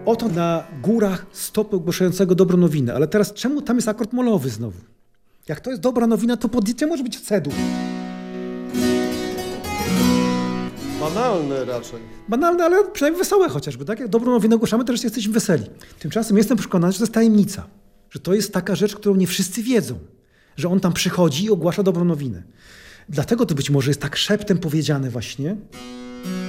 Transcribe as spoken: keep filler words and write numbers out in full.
Oto na górach stopy ogłaszającego dobrą nowinę. Ale teraz czemu tam jest akord molowy znowu? Jak to jest dobra nowina, to podjęcie może być C-dur. Banalne raczej. Banalne, ale przynajmniej wesołe chociażby, tak? Jak dobrą nowinę ogłaszamy, to też jesteśmy weseli. Tymczasem jestem przekonany, że to jest tajemnica. Że to jest taka rzecz, którą nie wszyscy wiedzą. Że on tam przychodzi i ogłasza dobrą nowinę. Dlatego to być może jest tak szeptem powiedziane właśnie,